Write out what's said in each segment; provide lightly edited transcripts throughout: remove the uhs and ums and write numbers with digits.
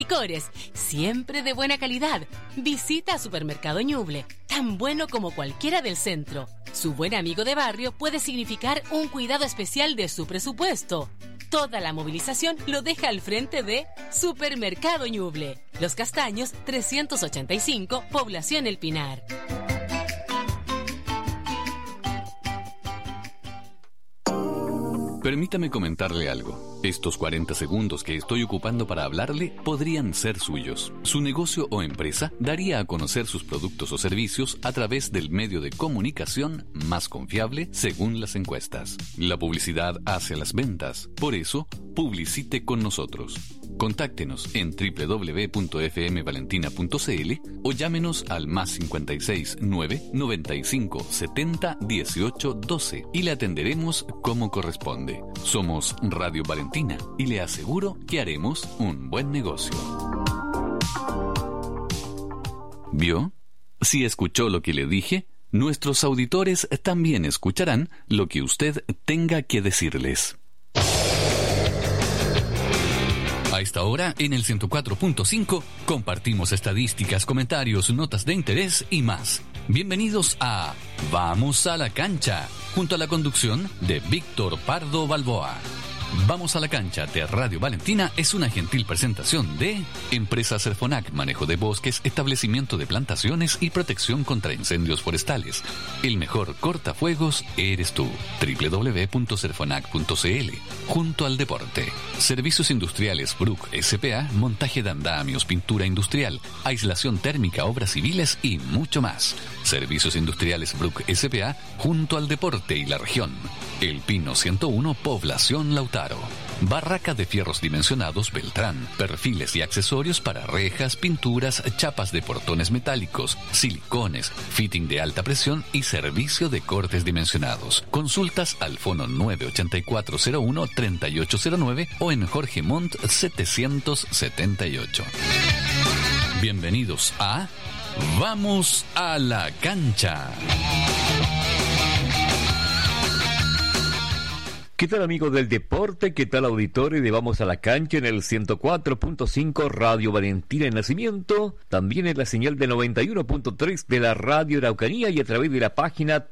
licores, siempre de buena calidad. Visita a Supermercado Ñuble, tan bueno como cualquiera del centro. Su buen amigo de barrio puede significar un cuidado especial de su presupuesto. Toda la movilización lo deja al frente de Supermercado Ñuble. Los Castaños, 385, Población El Pinar. Permítame comentarle algo. Estos 40 segundos que estoy ocupando para hablarle podrían ser suyos. Su negocio o empresa daría a conocer sus productos o servicios a través del medio de comunicación más confiable según las encuestas. La publicidad hace las ventas. Por eso, publicite con nosotros. Contáctenos en www.fmvalentina.cl o llámenos al +56 9 95 70 18 12 y le atenderemos como corresponde. Somos Radio Valentina y le aseguro que haremos un buen negocio. ¿Vio? Si escuchó lo que le dije, nuestros auditores también escucharán lo que usted tenga que decirles. A esta hora, en el 104.5, compartimos estadísticas, comentarios, notas de interés y más. Bienvenidos a Vamos a la Cancha, junto a la conducción de Víctor Pardo Balboa. Vamos a la Cancha de Radio Valentina es una gentil presentación de Empresa Cerfonac, manejo de bosques, establecimiento de plantaciones y protección contra incendios forestales. El mejor cortafuegos eres tú. www.cerfonac.cl. Junto al deporte. Servicios Industriales Bruck S.p.A., montaje de andamios, pintura industrial, aislación térmica, obras civiles y mucho más. Servicios Industriales Bruck S.p.A. junto al deporte y la región. El Pino 101, Población Lautaro. Barraca de fierros dimensionados Beltrán. Perfiles y accesorios para rejas, pinturas, chapas de portones metálicos, silicones, fitting de alta presión y servicio de cortes dimensionados. Consultas al fono 98401-3809 o en Jorge Montt 778. Bienvenidos a Vamos a la Cancha. ¿Qué tal, amigos del deporte? ¿Qué tal, auditores de Vamos a la Cancha en el 104.5 Radio Valentina en Nacimiento? También en la señal de 91.3 de la Radio Araucanía y a través de la página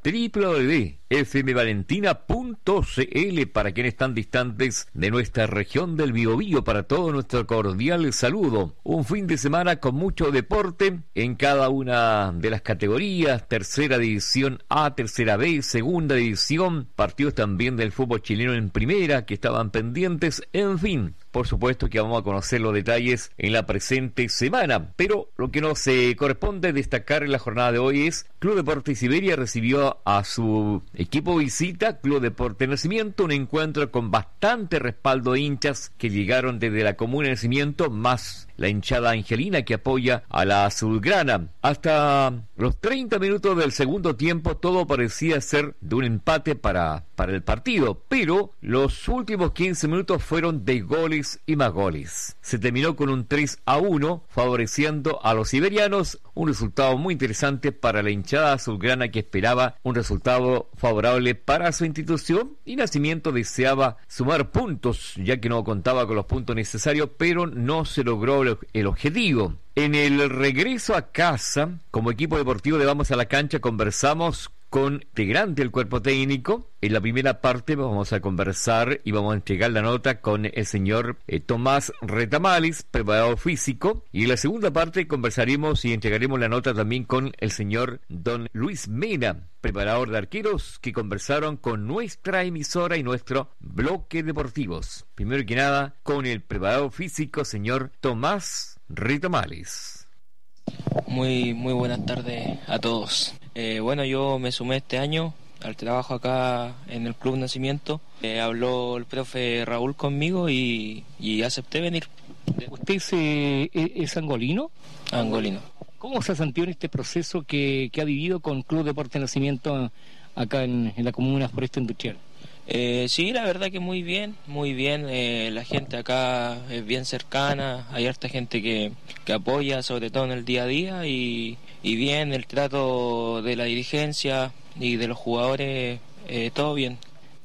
www.fmvalentina.cl para quienes están distantes de nuestra región del Biobío. Para todo nuestro cordial saludo. Un fin de semana con mucho deporte en cada una de las categorías. Tercera división A, tercera B, segunda división. Partidos también del fútbol chileno en primera que estaban pendientes, en fin, por supuesto que vamos a conocer los detalles en la presente semana, pero lo que nos corresponde destacar en la jornada de hoy es Club Deportes Siberia recibió a su equipo visita, Club Deportes Nacimiento, un encuentro con bastante respaldo de hinchas que llegaron desde la comuna de Nacimiento, más la hinchada angelina que apoya a la azulgrana. Hasta los 30 minutos del segundo tiempo todo parecía ser de un empate para el partido, pero los últimos 15 minutos fueron de goles y más goles. Se terminó con un 3-1 favoreciendo a los siberianos, un resultado muy interesante para la hinchada azulgrana que esperaba un resultado favorable para su institución, y Nacimiento deseaba sumar puntos ya que no contaba con los puntos necesarios, pero no se logró el objetivo. En el regreso a casa, como equipo deportivo de Vamos a la Cancha, conversamos con integrante del cuerpo técnico. En la primera parte vamos a conversar y vamos a entregar la nota con el señor Tomás Retamalis, preparador físico, y en la segunda parte conversaremos y entregaremos la nota también con el señor don Luis Mena, preparador de arqueros, que conversaron con nuestra emisora y nuestro bloque deportivos. Primero que nada, con el preparador físico, señor Tomás Retamalis. Muy buenas tardes a todos. Bueno, yo me sumé este año al trabajo acá en el Club Nacimiento. Habló el profe Raúl conmigo y acepté venir. ¿Usted es angolino? Angolino. ¿Cómo se ha sentido en este proceso que ha vivido con Club Deportes Nacimiento acá en la comuna Foresta Industrial? Sí, la verdad que muy bien. La gente acá es bien cercana, hay harta gente que apoya, sobre todo en el día a día, y bien el trato de la dirigencia y de los jugadores, todo bien.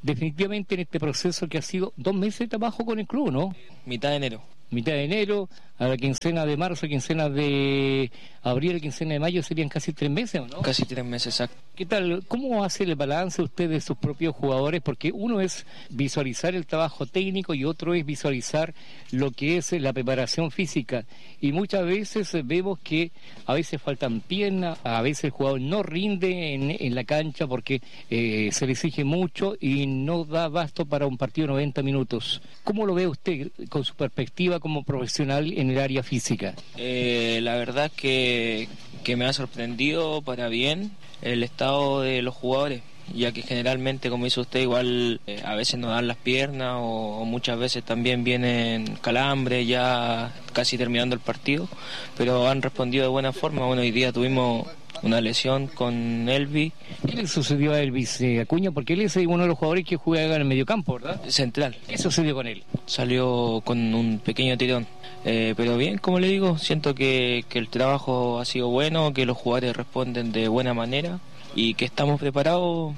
Definitivamente en este proceso que ha sido 2 meses de trabajo con el club, ¿no? Mitad de enero. Mitad de enero, a la quincena de marzo, quincena de abril, quincena de mayo, serían casi 3 meses, ¿o no? Casi 3 meses, exacto. ¿Qué tal? ¿Cómo hace el balance usted de sus propios jugadores? Porque uno es visualizar el trabajo técnico y otro es visualizar lo que es la preparación física. Y muchas veces vemos que a veces faltan piernas, a veces el jugador no rinde en la cancha porque se le exige mucho y no da abasto para un partido de 90 minutos. ¿Cómo lo ve usted con su perspectiva como profesional en el área física? La verdad es que me ha sorprendido para bien el estado de los jugadores, ya que generalmente, como dice usted, igual a veces no dan las piernas o muchas veces también vienen calambres ya casi terminando el partido, pero han respondido de buena forma. Bueno, hoy día tuvimos una lesión con Elvis. ¿Qué le sucedió a Elvis Acuña? Porque él es uno de los jugadores que juega en el mediocampo, ¿verdad? Central. ¿Qué sucedió con él? Salió con un pequeño tirón. Pero bien, como le digo, siento que el trabajo ha sido bueno, que los jugadores responden de buena manera y que estamos preparados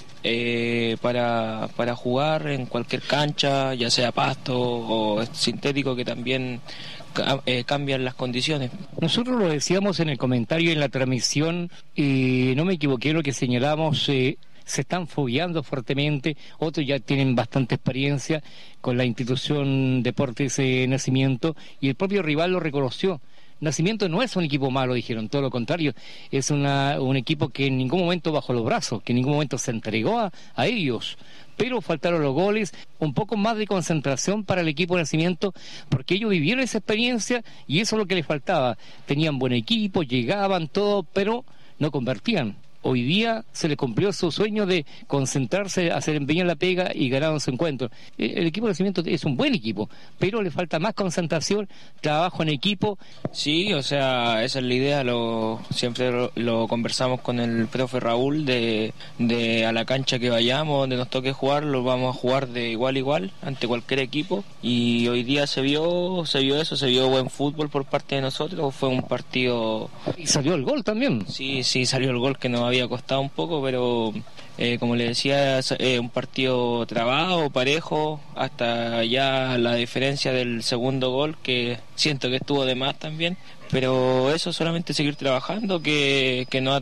para jugar en cualquier cancha, ya sea pasto o sintético, que también cambian las condiciones. Nosotros lo decíamos en el comentario en la transmisión y no me equivoqué lo que señalamos. Se están fogueando fuertemente, otros ya tienen bastante experiencia con la institución Deportes Nacimiento y el propio rival lo reconoció. Nacimiento no es un equipo malo, dijeron, todo lo contrario, es un equipo que en ningún momento bajó los brazos, que en ningún momento se entregó a ellos, pero faltaron los goles, un poco más de concentración para el equipo de Nacimiento, porque ellos vivieron esa experiencia y eso es lo que les faltaba. Tenían buen equipo, llegaban, todo, pero no convertían. Hoy día se le cumplió su sueño de concentrarse, hacer empeño en la pega y ganaron su encuentro. El equipo de Nacimiento es un buen equipo, pero le falta más concentración, trabajo en equipo. Sí, o sea, esa es la idea, siempre lo conversamos con el profe Raúl, de a la cancha que vayamos, donde nos toque jugar, lo vamos a jugar de igual a igual ante cualquier equipo, y hoy día se vio eso, se vio buen fútbol por parte de nosotros, fue un partido... Y salió el gol también. Sí, salió el gol que nos había costado un poco, pero como le decía, un partido trabado, parejo, hasta ya la diferencia del segundo gol, que siento que estuvo de más también, pero eso, solamente seguir trabajando, que nos ha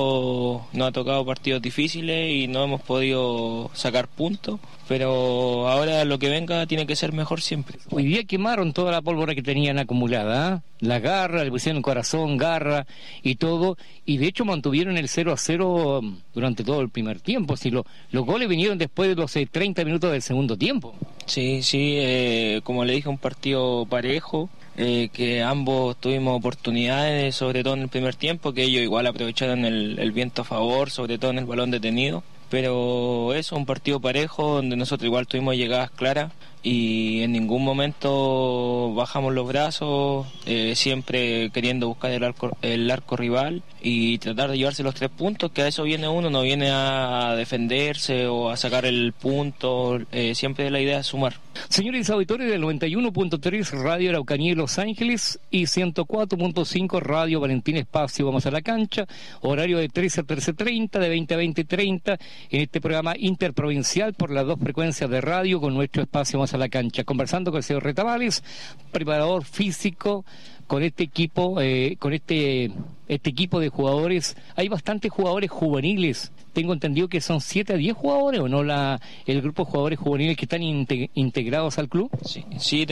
tocado partidos difíciles y no hemos podido sacar puntos, pero ahora lo que venga tiene que ser mejor siempre. Hoy día quemaron toda la pólvora que tenían acumulada, ¿eh? La garra, le pusieron corazón, garra y todo, y de hecho mantuvieron el 0-0 durante todo el primer tiempo. Si los goles vinieron después de los 30 minutos del segundo tiempo. Sí, como le dije, un partido parejo, que ambos tuvimos oportunidades, sobre todo en el primer tiempo, que ellos igual aprovecharon el viento a favor, sobre todo en el balón detenido, pero eso, un partido parejo donde nosotros igual tuvimos llegadas claras y en ningún momento bajamos los brazos, siempre queriendo buscar el arco rival y tratar de llevarse los 3 puntos, que a eso viene uno, no viene a defenderse o a sacar el punto, siempre la idea es sumar. Señores auditores del 91.3 Radio Araucanía y Los Ángeles y 104.5 Radio Valentín Espacio, vamos a la cancha, horario de 13 a 13:30, de 20 a 20:30, en este programa interprovincial por las 2 frecuencias de radio con nuestro espacio Vamos a la Cancha, conversando con el señor Retabales, preparador físico, con este equipo, con este equipo de jugadores. Hay bastantes jugadores juveniles, tengo entendido que son 7 a 10 jugadores, ¿o no? El grupo de jugadores juveniles que están integrados al club. Sí,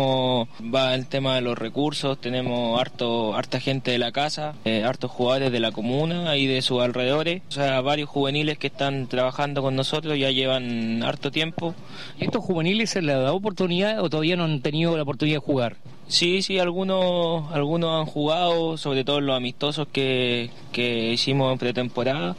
va el tema de los recursos, tenemos harta gente de la casa, hartos jugadores de la comuna y de sus alrededores, o sea, varios juveniles que están trabajando con nosotros, ya llevan harto tiempo. ¿Y estos juveniles se les ha dado oportunidad o todavía no han tenido la oportunidad de jugar? Sí, algunos han jugado, sobre todo los amistosos que hicimos en pretemporada,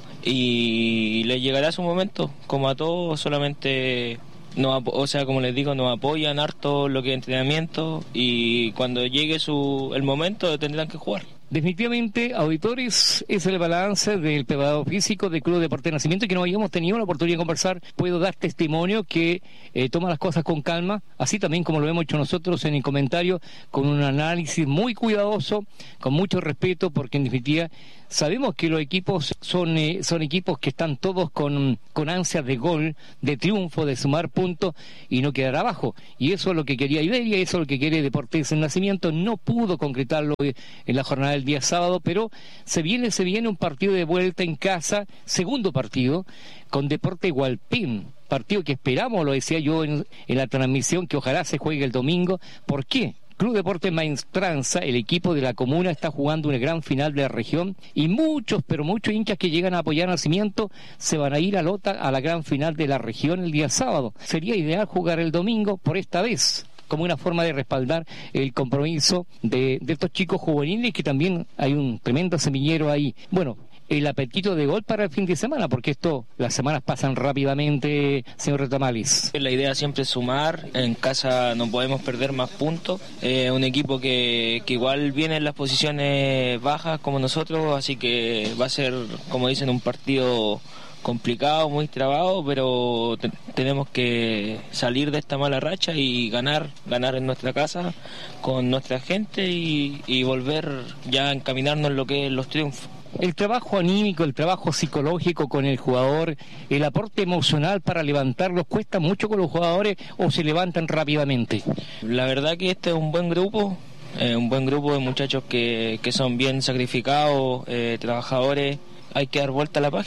y les llegará su momento, como a todos, solamente como les digo, nos apoyan harto lo que es entrenamiento, y cuando llegue el momento tendrán que jugar. Definitivamente, auditores, es el balance del preparado físico del Club Deportes Nacimiento, que no habíamos tenido la oportunidad de conversar. Puedo dar testimonio que toma las cosas con calma, así también como lo hemos hecho nosotros en el comentario, con un análisis muy cuidadoso, con mucho respeto, porque en definitiva sabemos que los equipos son equipos que están todos con ansias de gol, de triunfo, de sumar puntos y no quedar abajo. Y eso es lo que quería Iberia, eso es lo que quiere Deportes en Nacimiento. No pudo concretarlo en la jornada del día sábado, pero se viene un partido de vuelta en casa, segundo partido, con Deportes Hualpén. Partido que esperamos, lo decía yo en la transmisión, que ojalá se juegue el domingo. ¿Por qué? Club Deportes Maestranza, el equipo de la comuna, está jugando una gran final de la región y muchos hinchas que llegan a apoyar a Nacimiento se van a ir a la gran final de la región el día sábado. Sería ideal jugar el domingo por esta vez, como una forma de respaldar el compromiso de estos chicos juveniles, que también hay un tremendo semillero ahí. Bueno, el apetito de gol para el fin de semana, porque las semanas pasan rápidamente, señor Retamalis. La idea siempre es sumar, en casa no podemos perder más puntos, un equipo que igual viene en las posiciones bajas como nosotros, así que va a ser, como dicen, un partido complicado, muy trabado, pero tenemos que salir de esta mala racha y ganar en nuestra casa con nuestra gente y volver ya a encaminarnos en lo que es los triunfos. El trabajo anímico, el trabajo psicológico con el jugador, el aporte emocional para levantarlos, ¿cuesta mucho con los jugadores o se levantan rápidamente? La verdad que este es un buen grupo de muchachos que son bien sacrificados, trabajadores. Hay que dar vuelta a la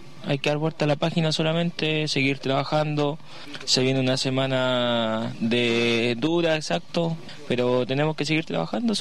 página solamente, seguir trabajando. Se viene una semana dura, exacto, pero tenemos que seguir trabajando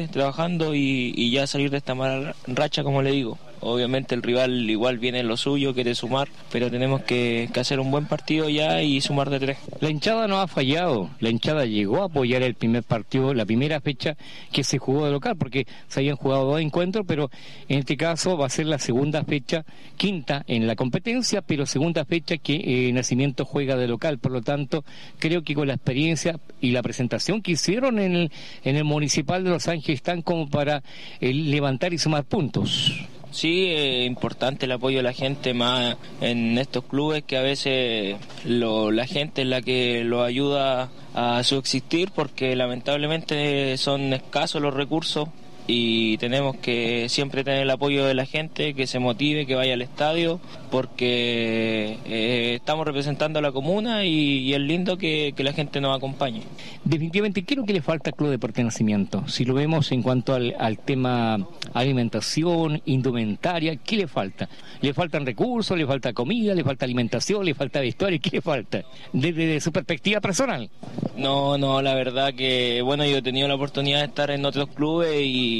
y ya salir de esta mala racha, como le digo. Obviamente el rival igual viene en lo suyo, quiere sumar, pero tenemos que hacer un buen partido ya y sumar de 3. La hinchada no ha fallado, la hinchada llegó a apoyar el primer partido, la primera fecha que se jugó de local, porque se habían jugado 2 encuentros, pero en este caso va a ser la segunda fecha, quinta en la competencia, pero segunda fecha que Nacimiento juega de local. Por lo tanto, creo que con la experiencia y la presentación que hicieron en el Municipal de Los Ángeles están como para levantar y sumar puntos. Sí, es importante el apoyo de la gente más en estos clubes, que a veces la gente es la que lo ayuda a subsistir, porque lamentablemente son escasos los recursos y tenemos que siempre tener el apoyo de la gente, que se motive, que vaya al estadio, porque estamos representando a la comuna y es lindo que la gente nos acompañe. Definitivamente, ¿qué es lo que le falta al Club Deportes Nacimiento? Si lo vemos en cuanto al tema alimentación, indumentaria, ¿qué le falta? ¿Le faltan recursos, le falta comida, le falta alimentación, le falta vestuario? ¿Qué le falta desde su perspectiva personal? No, la verdad que, bueno, yo he tenido la oportunidad de estar en otros clubes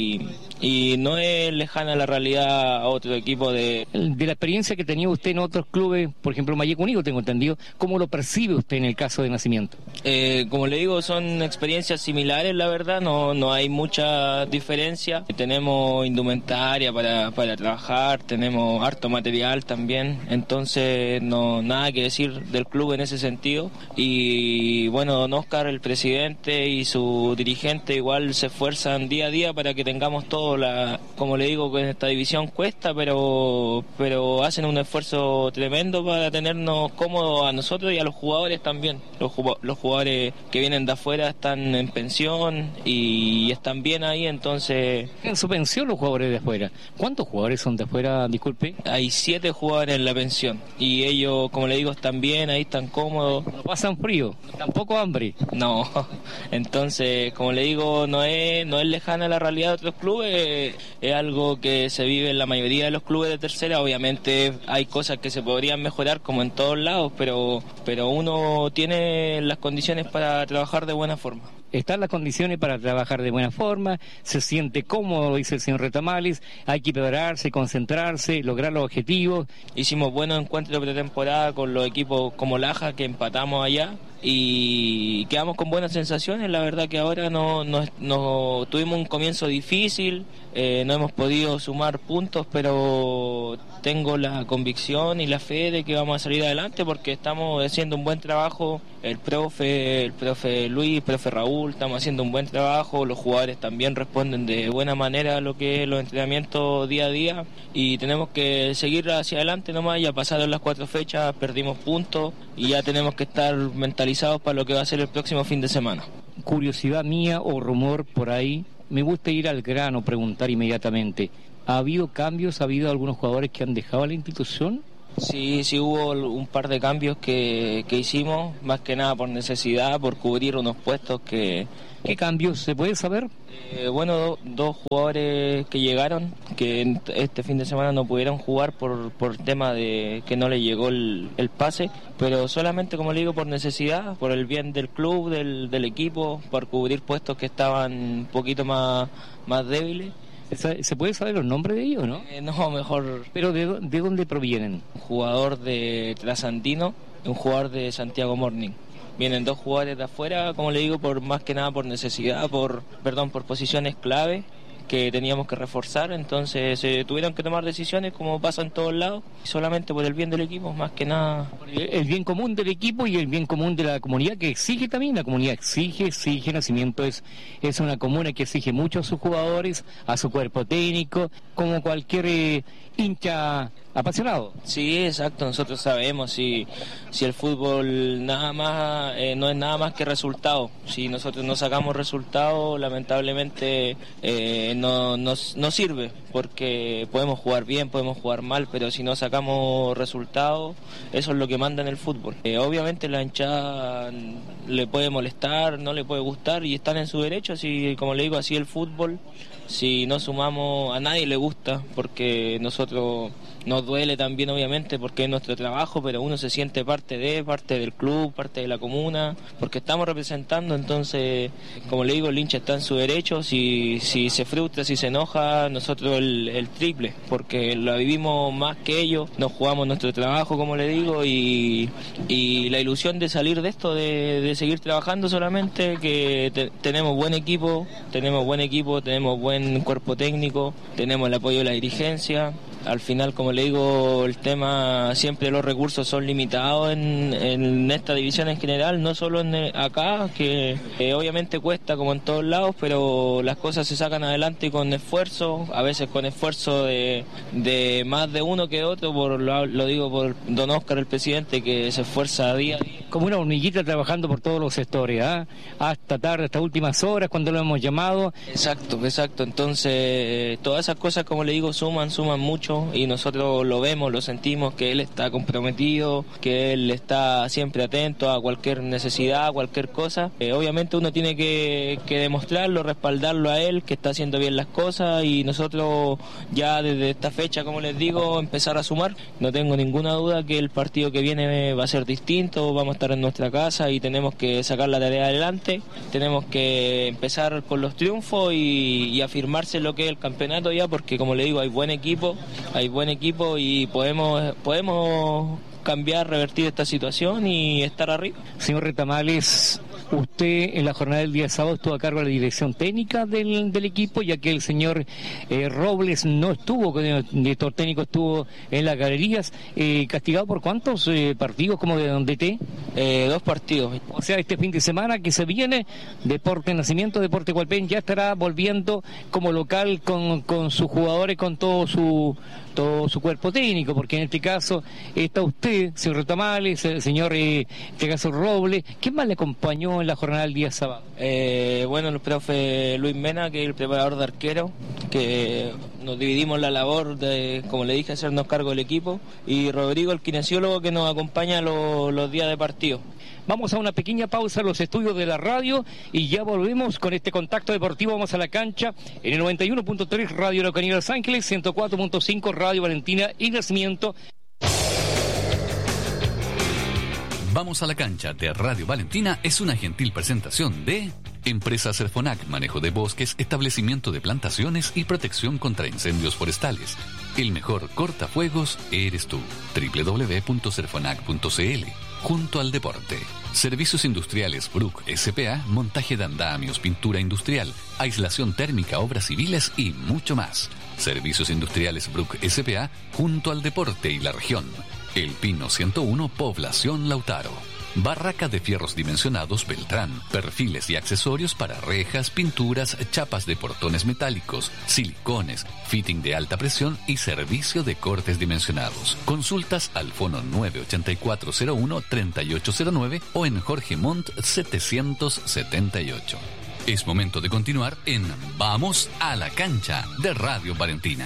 y no es lejana la realidad a otro equipo de la experiencia que tenía usted en otros clubes, por ejemplo Mayeco Unido, tengo entendido. ¿Cómo lo percibe usted en el caso de Nacimiento? Como le digo, son experiencias similares, la verdad, no hay mucha diferencia. Tenemos indumentaria para trabajar, tenemos harto material también, entonces no nada que decir del club en ese sentido. Y bueno, don Oscar, el presidente, y su dirigente igual se esfuerzan día a día para que tengamos todo. Como le digo, que en esta división cuesta, pero hacen un esfuerzo tremendo para tenernos cómodos a nosotros y a los jugadores también. Los jugadores que vienen de afuera están en pensión y están bien ahí, entonces... ¿En su pensión los jugadores de afuera? ¿Cuántos jugadores son de afuera, disculpe? Hay 7 jugadores en la pensión y ellos, como le digo, están bien, ahí están cómodos. ¿No pasan frío? ¿Tampoco hambre? No, entonces, como le digo, no es lejana la realidad de otros clubes, es algo que se vive en la mayoría de los clubes de tercera. Obviamente hay cosas que se podrían mejorar como en todos lados, pero uno tiene las condiciones para trabajar de buena forma. Están las condiciones para trabajar de buena forma, se siente cómodo, dice el señor Retamalis, hay que prepararse, concentrarse, lograr los objetivos. Hicimos buenos encuentros de pretemporada con los equipos como Laja, que empatamos allá, y quedamos con buenas sensaciones. La verdad que ahora no tuvimos un comienzo difícil, no hemos podido sumar puntos, pero tengo la convicción y la fe de que vamos a salir adelante porque estamos haciendo un buen trabajo, el profe Luis, el profe Raúl, estamos haciendo un buen trabajo, los jugadores también responden de buena manera a lo que es los entrenamientos día a día y tenemos que seguir hacia adelante nomás. Ya pasaron las 4 fechas, perdimos puntos y ya tenemos que estar mentalizados para lo que va a ser el próximo fin de semana. Curiosidad mía o rumor por ahí, me gusta ir al grano, preguntar inmediatamente. ¿Ha habido cambios? ¿Ha habido algunos jugadores que han dejado la institución? Sí, hubo un par de cambios que hicimos, más que nada por necesidad, por cubrir unos puestos que... ¿Qué cambios se puede saber? Bueno, dos jugadores que llegaron, que este fin de semana no pudieron jugar por tema de que no les llegó el pase, pero solamente, como le digo, por necesidad, por el bien del club, del equipo, por cubrir puestos que estaban un poquito más débiles. ¿Se puede saber los nombres de ellos, no? No, mejor... ¿Pero de dónde provienen? Un jugador de Trasandino y un jugador de Santiago Morning. Vienen 2 jugadores de afuera, como le digo, por más que nada por necesidad, por posiciones clave que teníamos que reforzar, entonces tuvieron que tomar decisiones como pasa en todos lados, solamente por el bien del equipo, más que nada. El bien común del equipo y el bien común de la comunidad, que exige también, la comunidad exige, Nacimiento es una comuna que exige mucho a sus jugadores, a su cuerpo técnico, como cualquier hincha apasionado. Sí, exacto, nosotros sabemos si el fútbol nada más no es nada más que resultado. Si nosotros no sacamos resultados, lamentablemente no sirve, porque podemos jugar bien, podemos jugar mal, pero si no sacamos resultados, eso es lo que manda en el fútbol. Obviamente la hinchada le puede molestar, no le puede gustar y están en su derecho, así como le digo, así el fútbol. Si no sumamos, a nadie le gusta, porque nosotros nos duele también, obviamente, porque es nuestro trabajo, pero uno se siente parte del club, parte de la comuna, porque estamos representando. Entonces, como le digo, el hincha está en su derecho. Si se frustra, si se enoja, nosotros el triple, porque la vivimos más que ellos, nos jugamos nuestro trabajo, como le digo, y la ilusión de salir de esto, de seguir trabajando solamente, que tenemos buen equipo, tenemos buen cuerpo técnico, tenemos el apoyo de la dirigencia. Al final, como le digo, el tema, siempre los recursos son limitados en esta división en general, no solo acá, que obviamente cuesta como en todos lados, pero las cosas se sacan adelante con esfuerzo, a veces con esfuerzo de más de uno que otro, lo digo por don Óscar, el presidente, que se esfuerza día a día. Como una hormiguita trabajando por todos los sectores, hasta tarde, hasta últimas horas, cuando lo hemos llamado. Exacto, entonces todas esas cosas, como le digo, suman mucho, y nosotros lo vemos, lo sentimos, que él está comprometido, que él está siempre atento a cualquier necesidad, a cualquier cosa. Obviamente uno tiene que demostrarlo, respaldarlo a él, que está haciendo bien las cosas, y nosotros ya desde esta fecha, como les digo, empezar a sumar. No tengo ninguna duda que el partido que viene va a ser distinto, vamos a estar en nuestra casa y tenemos que sacar la tarea adelante, tenemos que empezar con los triunfos y afirmarse lo que es el campeonato ya, porque como le digo, hay buen equipo y podemos cambiar, revertir esta situación y estar arriba. Señor Retamales, usted en la jornada del día sábado estuvo a cargo de la dirección técnica del equipo, ya que el señor Robles no estuvo, el director técnico estuvo en las galerías. ¿Castigado por cuántos partidos como de DT? 2 partidos. O sea, este fin de semana que se viene, Deporte Nacimiento, Deporte Hualpén ya estará volviendo como local con sus jugadores, con todo su cuerpo técnico, porque en este caso está usted, señor Retamales, el señor Robles. ¿Quién más le acompañó en la jornada del día sábado? Bueno, el profe Luis Mena, que es el preparador de arquero, que nos dividimos la labor de, como le dije, hacernos cargo del equipo, y Rodrigo, el kinesiólogo, que nos acompaña los días de partido. Vamos a una pequeña pausa en los estudios de la radio y ya volvemos con este contacto deportivo. Vamos a la cancha en el 91.3 Radio Araucanía Los Ángeles, 104.5 Radio Valentina y Nacimiento. Vamos a la cancha de Radio Valentina es una gentil presentación de Empresa Serfonac, manejo de bosques, establecimiento de plantaciones y protección contra incendios forestales. El mejor cortafuegos eres tú. www.serfonac.cl. junto al deporte. Servicios Industriales Bruck S.p.A., montaje de andamios, pintura industrial, aislación térmica, obras civiles y mucho más. Servicios Industriales Bruck S.p.A., junto al deporte y la región. El Pino 101, Población Lautaro. Barraca de fierros dimensionados Beltrán, perfiles y accesorios para rejas, pinturas, chapas de portones metálicos, silicones, fitting de alta presión y servicio de cortes dimensionados. Consultas al fono 98401-3809 o en Jorge Montt 778. Es momento de continuar en Vamos a la Cancha de Radio Valentina.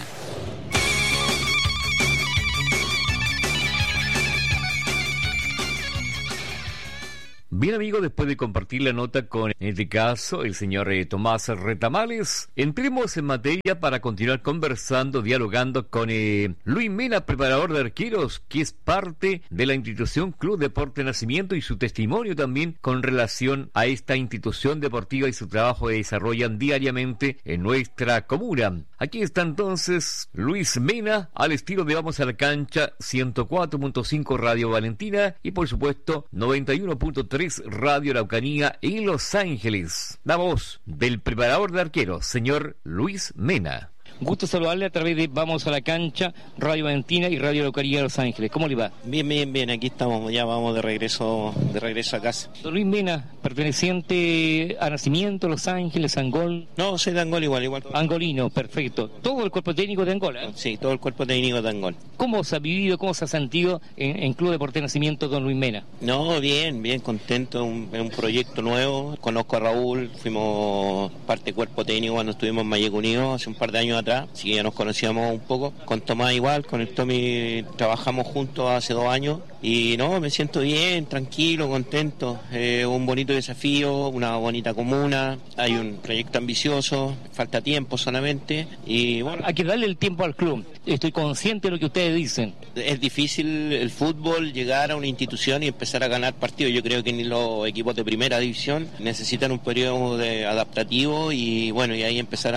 Bien, amigos, después de compartir la nota con, en este caso, el señor Tomás Retamales, entremos en materia para continuar conversando, dialogando con Luis Mena, preparador de arqueros, que es parte de la institución Club Deporte Nacimiento, y su testimonio también con relación a esta institución deportiva y su trabajo que desarrollan diariamente en nuestra comuna. Aquí está entonces Luis Mena, al estilo de Vamos a la Cancha, 104.5 Radio Valentina y por supuesto 91.3 Radio Araucanía en Los Ángeles. La voz del preparador de arqueros, señor Luis Mena. Gusto saludarle a través de Vamos a la Cancha, Radio Valentina y Radio Araucanía de Los Ángeles. ¿Cómo le va? Bien, aquí estamos, ya vamos de regreso a casa. Don Luis Mena, perteneciente a Nacimiento, Los Ángeles, Angol. No, soy de Angol igual. Angolino, perfecto. ¿Todo el cuerpo técnico de Angola? Sí, todo el cuerpo técnico de Angol. ¿Cómo se ha vivido, cómo se ha sentido en Club Deporte Nacimiento, don Luis Mena? No, bien contento, es un proyecto nuevo. Conozco a Raúl, fuimos parte de cuerpo técnico cuando estuvimos en Mayeco Unido hace un par de años atrás, así que ya nos conocíamos un poco. Con Tomás igual, con el Tommy trabajamos juntos hace 2 años y no, me siento bien, tranquilo, contento. Un bonito desafío, una bonita comuna, hay un proyecto ambicioso, falta tiempo solamente y bueno. Hay que darle el tiempo al club, estoy consciente de lo que ustedes dicen. Es difícil el fútbol, llegar a una institución y empezar a ganar partidos. Yo creo que ni los equipos de primera división necesitan un periodo de adaptativo y bueno, y ahí empezar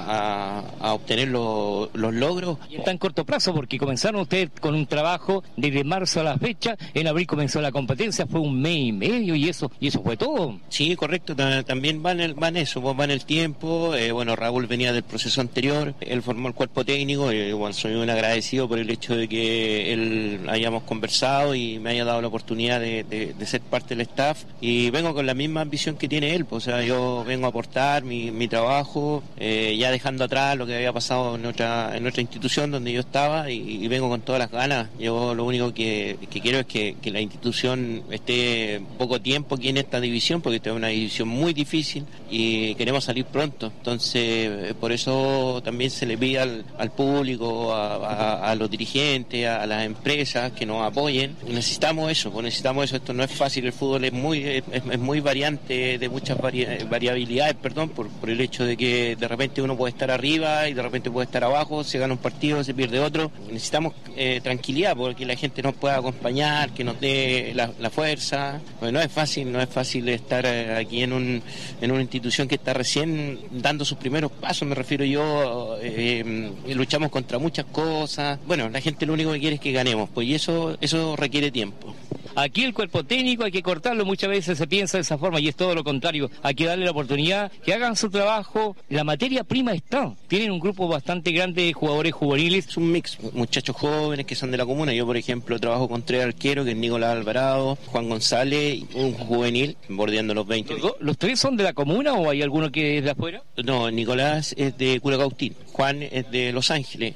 a obtener los logros. Y en tan corto plazo, porque comenzaron ustedes con un trabajo desde marzo a la fecha, en abril comenzó la competencia, fue 1 mes y medio y eso fue todo. Sí, correcto, también va en el tiempo. Bueno, Raúl venía del proceso anterior, él formó el cuerpo técnico, bueno, soy un agradecido por el hecho de que él hayamos conversado y me haya dado la oportunidad de ser parte del staff, y vengo con la misma ambición que tiene él, pues, o sea, yo vengo a aportar mi trabajo, ya dejando atrás lo que había pasado en otra institución donde yo estaba, y vengo con todas las ganas. Yo lo único que quiero es que la institución esté poco tiempo aquí en esta división, porque esta es una división muy difícil y queremos salir pronto. Entonces, por eso también se le pide al público, a los dirigentes, a las empresas que nos apoyen. Necesitamos eso. Esto no es fácil, el fútbol es muy variante, de muchas variabilidades, por el hecho de que de repente uno puede estar arriba y de repente puede estar abajo, se gana un partido, se pierde otro. Necesitamos tranquilidad, porque la gente nos pueda acompañar, que nos dé la fuerza. Pues no es fácil estar aquí en una institución que está recién dando sus primeros pasos, me refiero yo. Luchamos contra muchas cosas. Bueno, la gente lo único que quiere es que ganemos, pues, y eso requiere tiempo. Aquí el cuerpo técnico hay que cortarlo, muchas veces se piensa de esa forma y es todo lo contrario, hay que darle la oportunidad, que hagan su trabajo, la materia prima está, tienen un grupo bastante grande de jugadores juveniles. Es un mix, muchachos jóvenes que son de la comuna. Yo, por ejemplo, trabajo con 3 arqueros, que es Nicolás Alvarado, Juan González, un juvenil, bordeando los 20. ¿Los 3 son de la comuna o hay alguno que es de afuera? No, Nicolás es de Curacautín, Juan es de Los Ángeles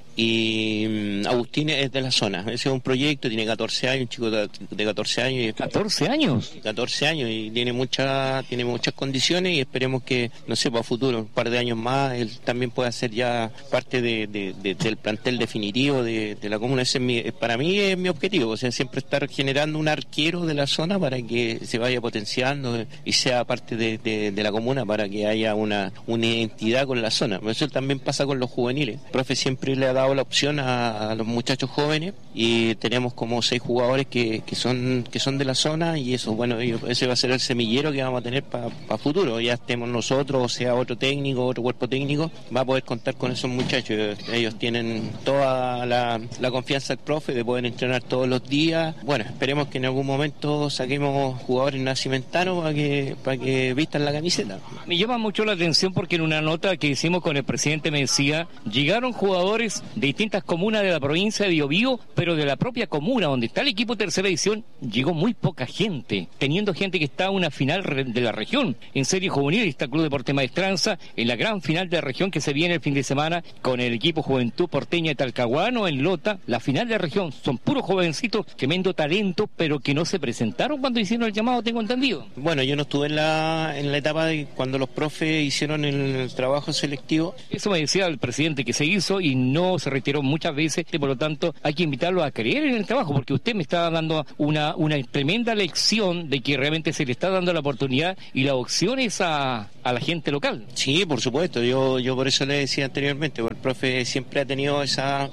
y Agustín es de la zona. Ese es un proyecto, tiene 14 años, un chico de 14 años. ¿14 años? 14 años y tiene muchas condiciones, y esperemos que, no sé, para futuro, un par de años más, él también pueda ser ya parte del plantel definitivo de la comuna. Ese para mí es mi objetivo, o sea, siempre estar generando un arquero de la zona para que se vaya potenciando y sea parte de la comuna, para que haya una identidad con la zona. Eso también pasa con los los juveniles. El profe siempre le ha dado la opción a los muchachos jóvenes y tenemos como 6 jugadores que son de la zona, y eso, bueno, ese va a ser el semillero que vamos a tener para futuro. Ya estemos nosotros, o sea otro técnico, otro cuerpo técnico, va a poder contar con esos muchachos. Ellos tienen toda la confianza del profe de poder entrenar todos los días. Bueno, esperemos que en algún momento saquemos jugadores nacimentanos para que vistan la camiseta. Me llama mucho la atención porque en una nota que hicimos con el presidente me decía, llegaron jugadores de distintas comunas de la provincia de Biobío, pero de la propia comuna donde está el equipo de tercera edición llegó muy poca gente, teniendo gente que está en una final de la región. En serie juvenil está Club Deportes Maestranza en la gran final de la región que se viene el fin de semana con el equipo Juventud Porteña de Talcahuano en Lota. La final de la región son puros jovencitos, tremendo talento, pero que no se presentaron cuando hicieron el llamado, tengo entendido. Bueno, yo no estuve en la etapa de cuando los profes hicieron el trabajo selectivo. Eso me decía el presidente que se hizo y no se retiró muchas veces, y por lo tanto hay que invitarlo a creer en el trabajo, porque usted me está dando una tremenda lección de que realmente se le está dando la oportunidad y la opción es a la gente local. Sí, por supuesto, yo por eso le decía anteriormente, el profe siempre ha tenido esa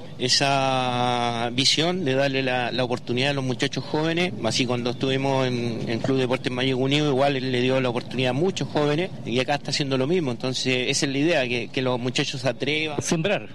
visión de darle la oportunidad a los muchachos jóvenes, así cuando estuvimos en Club Deportes Mayo Unido, igual él le dio la oportunidad a muchos jóvenes, y acá está haciendo lo mismo. Entonces esa es la idea, que los muchachos se atrevan. Sembrar.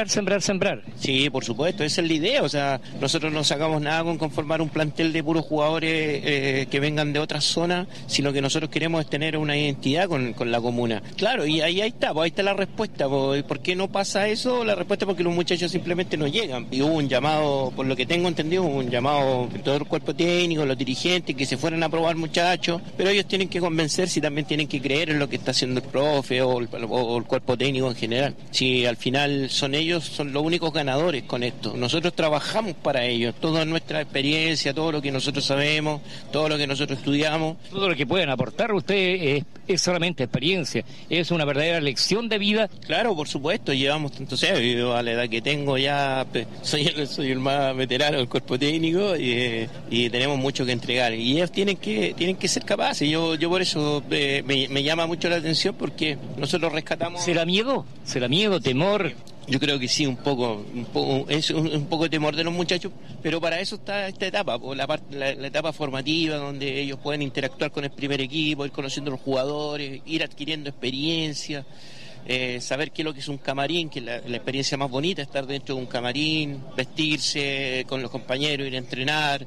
Sí, por supuesto, esa es la idea. O sea, nosotros no sacamos nada con conformar un plantel de puros jugadores que vengan de otras zonas, sino que nosotros queremos es tener una identidad con la comuna. Claro, y ahí está la respuesta. ¿Por qué no pasa eso? La respuesta es porque los muchachos simplemente no llegan. Y hubo un llamado, por lo que tengo entendido, un llamado de todo el cuerpo técnico, los dirigentes, que se fueran a probar muchachos, pero ellos tienen que convencerse y también tienen que creer en lo que está haciendo el profe o el cuerpo técnico en general. Si al final son los únicos ganadores con esto. Nosotros trabajamos para ellos, toda nuestra experiencia, todo lo que nosotros sabemos, todo lo que nosotros estudiamos. Todo lo que pueden aportar usted es solamente experiencia, es una verdadera lección de vida. Claro, por supuesto, llevamos tanto, yo a la edad que tengo ya soy el más veterano del cuerpo técnico y tenemos mucho que entregar, y ellos tienen que ser capaces. Yo por eso me llama mucho la atención, porque nosotros rescatamos... ¿Será miedo, temor? Yo creo que sí, un poco es un poco de temor de los muchachos, pero para eso está esta etapa, la etapa formativa, donde ellos pueden interactuar con el primer equipo, ir conociendo a los jugadores, ir adquiriendo experiencia, saber qué es lo que es un camarín, que es la experiencia más bonita, estar dentro de un camarín, vestirse con los compañeros, ir a entrenar.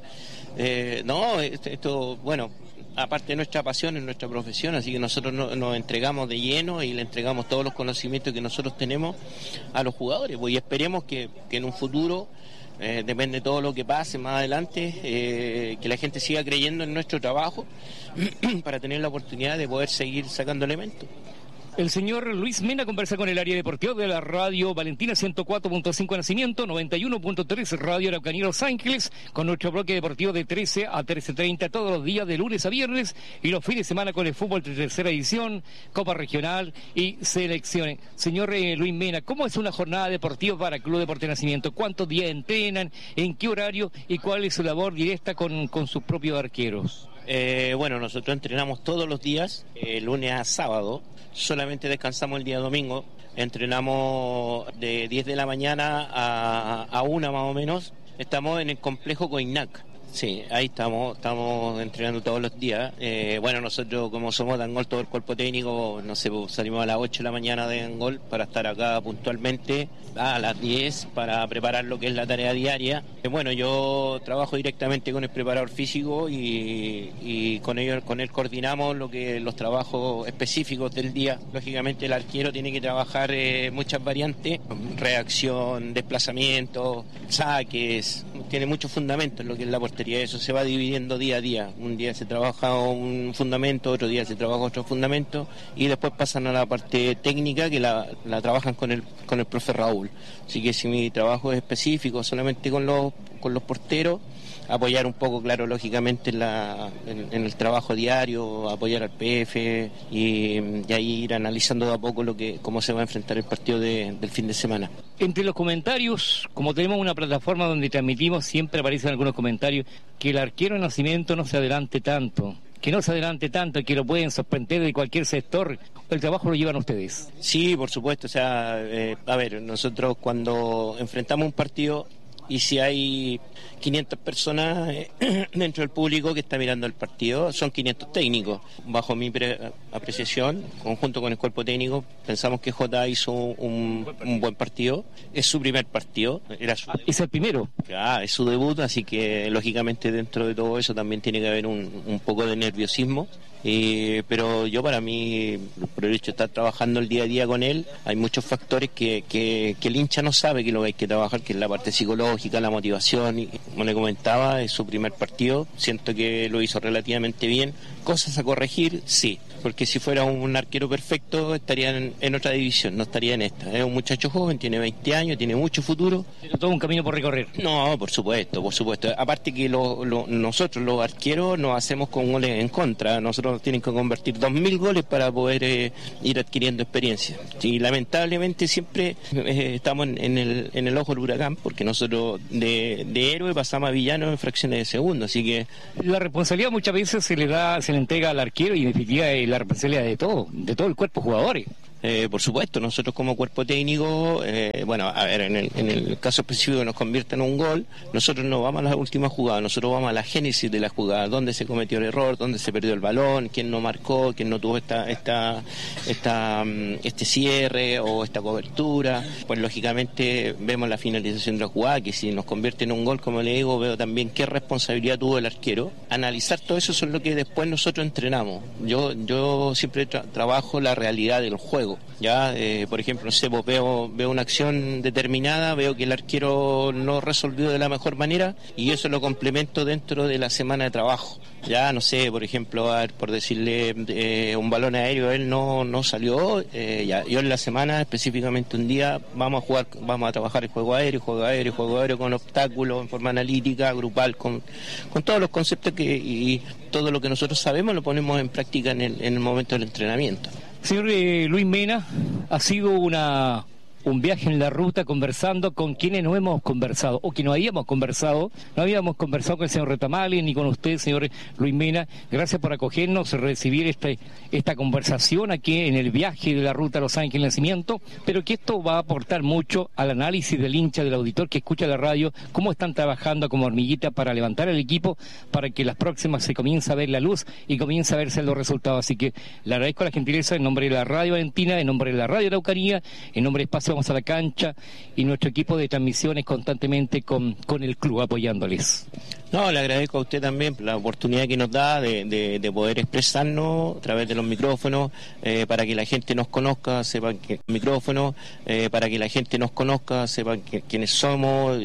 Esto, bueno, aparte de nuestra pasión, es nuestra profesión, así que nosotros nos entregamos de lleno y le entregamos todos los conocimientos que nosotros tenemos a los jugadores, y esperemos que en un futuro, depende de todo lo que pase más adelante, que la gente siga creyendo en nuestro trabajo para tener la oportunidad de poder seguir sacando elementos. El señor Luis Mena conversa con el área deportiva de la radio Valentina 104.5 Nacimiento, 91.3 Radio Araucanía Los Ángeles, con nuestro bloque deportivo de 13 a 13:30 todos los días de lunes a viernes, y los fines de semana con el fútbol de tercera edición, Copa Regional y selecciones. Señor Luis Mena, ¿cómo es una jornada deportiva para el Club Deportes Nacimiento? ¿Cuántos días entrenan? ¿En qué horario? ¿Y cuál es su labor directa con sus propios arqueros? Bueno, nosotros entrenamos todos los días, lunes a sábado. Solamente descansamos el día domingo, entrenamos de 10 de la mañana a 1 más o menos. Estamos en el complejo Coinac. Sí, ahí estamos entrenando todos los días. Bueno, nosotros como somos de Angol, todo el cuerpo técnico, no sé, salimos a las 8 de la mañana de Angol para estar acá puntualmente a las 10 para preparar lo que es la tarea diaria. Bueno, yo trabajo directamente con el preparador físico y con él coordinamos los trabajos específicos del día. Lógicamente el arquero tiene que trabajar muchas variantes, reacción, desplazamiento, saques, tiene muchos fundamentos en lo que es la portería. Eso se va dividiendo día a día. Un día se trabaja un fundamento, otro día se trabaja otro fundamento, y después pasan a la parte técnica, que la trabajan con el profe Raúl. Así que si mi trabajo es específico solamente con los porteros, apoyar un poco, claro, lógicamente en el trabajo diario, apoyar al PF y ahí ir analizando de a poco cómo se va a enfrentar el partido del fin de semana. Entre los comentarios, como tenemos una plataforma donde transmitimos, siempre aparecen algunos comentarios que el arquero de Nacimiento no se adelante tanto. que no se adelante tanto y que lo pueden sorprender de cualquier sector, el trabajo lo llevan ustedes. Sí, por supuesto, o sea, a ver, nosotros cuando enfrentamos un partido y si hay 500 personas dentro del público que está mirando el partido, son 500 técnicos. Bajo mi apreciación, conjunto con el cuerpo técnico, pensamos que Jota hizo un buen partido. Es su primer partido. ¿Es el primero? Es su debut, así que lógicamente dentro de todo eso también tiene que haber un poco de nerviosismo. Pero yo, para mí, por el hecho de estar trabajando el día a día con él, hay muchos factores que el hincha no sabe que lo hay que trabajar, que es la parte psicológica, la motivación. Y como le comentaba, es su primer partido, siento que lo hizo relativamente bien. Cosas a corregir, sí, porque si fuera un arquero perfecto estaría en otra división, no estaría en esta. Es un muchacho joven, tiene 20 años, tiene mucho futuro. Tiene todo un camino por recorrer. No, por supuesto. Aparte que nosotros los arqueros nos hacemos con goles en contra. Nosotros tienen que convertir 2.000 goles para poder ir adquiriendo experiencia. Y lamentablemente siempre estamos en el ojo del huracán, porque nosotros de héroe pasamos a villano en fracciones de segundo, así que... La responsabilidad muchas veces se le entrega al arquero, y en definitiva la responsabilidad de todo el cuerpo de jugadores. Por supuesto, nosotros como cuerpo técnico, a ver, en el caso específico que nos convierta en un gol, nosotros no vamos a la última jugada, nosotros vamos a la génesis de la jugada, dónde se cometió el error, dónde se perdió el balón, quién no marcó, quién no tuvo este cierre o esta cobertura. Pues lógicamente vemos la finalización de la jugada, que si nos convierte en un gol, como le digo, veo también qué responsabilidad tuvo el arquero. Analizar todo eso es lo que después nosotros entrenamos. Yo siempre trabajo la realidad del juego. Ya, por ejemplo, no sé, veo una acción determinada, veo que el arquero no resolvió de la mejor manera y eso lo complemento dentro de la semana de trabajo. Ya, no sé, por ejemplo, por decirle un balón aéreo, él no salió. Yo en la semana, específicamente un día, vamos a trabajar el juego aéreo con obstáculos, en forma analítica, grupal, con todos los conceptos y todo lo que nosotros sabemos lo ponemos en práctica en el momento del entrenamiento. Señor Luis Mena, ha sido un viaje en la ruta conversando con quienes no hemos conversado, o que no habíamos conversado con el señor Retamales ni con usted, señor Luis Mena. Gracias por acogernos, recibir esta conversación aquí en el viaje de la ruta Los Ángeles Nacimiento, pero que esto va a aportar mucho al análisis del hincha, del auditor que escucha la radio, cómo están trabajando como hormiguita para levantar el equipo, para que las próximas se comience a ver la luz y comience a verse los resultados. Así que le agradezco la gentileza en nombre de la Radio Valentina, en nombre de la Radio Araucanía, en nombre de Espacio Vamos a la Cancha y nuestro equipo de transmisiones constantemente con el club apoyándoles. No, le agradezco a usted también la oportunidad que nos da de poder expresarnos a través de los micrófonos, para que la gente nos conozca, sepan que micrófonos, para que la gente nos conozca, sepan quiénes somos,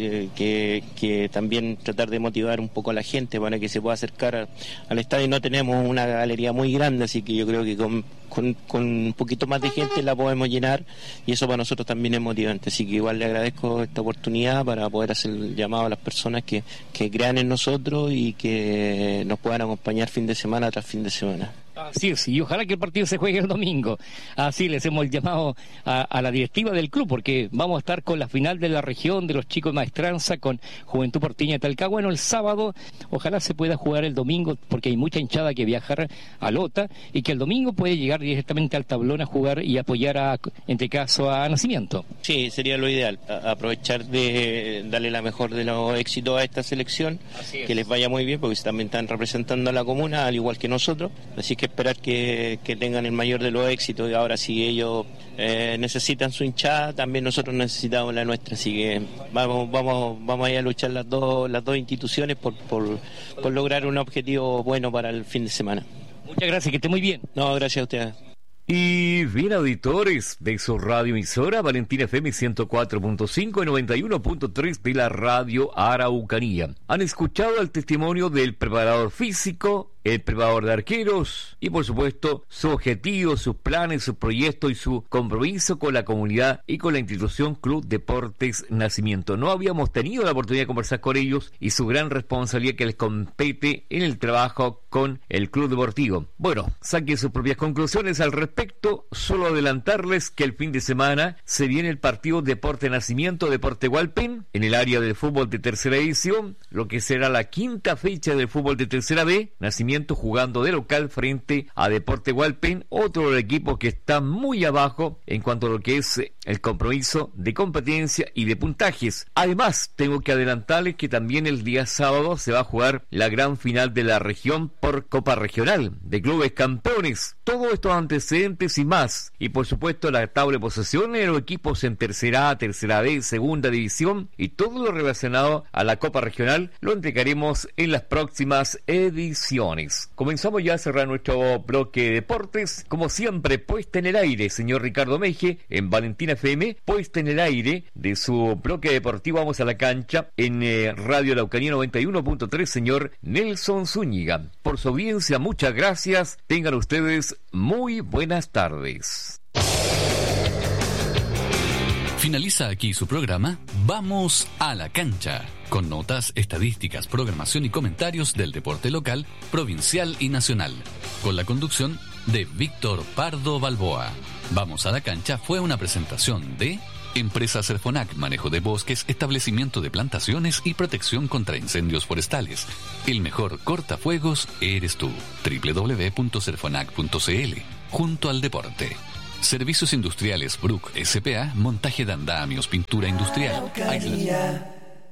que también tratar de motivar un poco a la gente para que se pueda acercar al estadio. No tenemos una galería muy grande, así que yo creo que con un poquito más de gente la podemos llenar y eso para nosotros también es motivante. Así que igual le agradezco esta oportunidad para poder hacer el llamado a las personas que crean en nosotros y que nos puedan acompañar fin de semana tras fin de semana. Así es, y ojalá que el partido se juegue el domingo. Así les hemos llamado a la directiva del club, porque vamos a estar con la final de la región de los chicos de Maestranza, con Juventud Porteña de Talca. Bueno, el sábado, ojalá se pueda jugar el domingo, porque hay mucha hinchada que viajar a Lota, y que el domingo puede llegar directamente al tablón a jugar y apoyar, en este caso, a Nacimiento. Sí, sería lo ideal, aprovechar de darle la mejor de los éxitos a esta selección, que les vaya muy bien, porque también están representando a la comuna, al igual que nosotros, así que esperar que tengan el mayor de los éxitos. Y ahora si ellos necesitan su hinchada, también nosotros necesitamos la nuestra, así que vamos a ir a luchar las dos instituciones por lograr un objetivo bueno para el fin de semana. Muchas gracias, que esté muy bien. No, gracias a ustedes. Y bien, auditores de su radioemisora Valentina FM 104.5 y 91.3 de la Radio Araucanía. Han escuchado el testimonio del preparador físico, el preparador de arqueros y por supuesto su objetivo, sus planes, sus proyectos y su compromiso con la comunidad y con la institución Club Deportes Nacimiento. No habíamos tenido la oportunidad de conversar con ellos y su gran responsabilidad que les compete en el trabajo con el Club Deportivo. Bueno, saquen sus propias conclusiones al respecto. Solo adelantarles que el fin de semana se viene el partido Deporte Nacimiento, Deporte Hualpén, en el área del fútbol de tercera edición, lo que será la quinta fecha del fútbol de tercera B. Nacimiento jugando de local frente a Deporte Hualpén, otro de los equipos que está muy abajo en cuanto a lo que es el compromiso de competencia y de puntajes. Además, tengo que adelantarles que también el día sábado se va a jugar la gran final de la región por Copa Regional de Clubes Campeones. Todos estos antecedentes y más, y por supuesto la tabla de posiciones de los equipos en tercera A, tercera B, segunda división y todo lo relacionado a la Copa Regional lo entregaremos en las próximas ediciones. Comenzamos ya a cerrar nuestro bloque de deportes, como siempre, puesta en el aire, señor Ricardo Meje, en Valentina FM, puesta en el aire de su bloque deportivo. Vamos a la cancha en Radio Araucanía 91.3, señor Nelson Zúñiga. Por su audiencia, muchas gracias. Tengan ustedes muy buenas tardes. Finaliza aquí su programa Vamos a la cancha, con notas, estadísticas, programación y comentarios del deporte local, provincial y nacional, con la conducción de Víctor Pardo Balboa. Vamos a la cancha fue una presentación de Empresa Serfonac, manejo de bosques, establecimiento de plantaciones y protección contra incendios forestales. El mejor cortafuegos eres tú. www.serfonac.cl. Junto al deporte. Servicios Industriales Bruc S.p.A. Montaje de andamios, pintura industrial.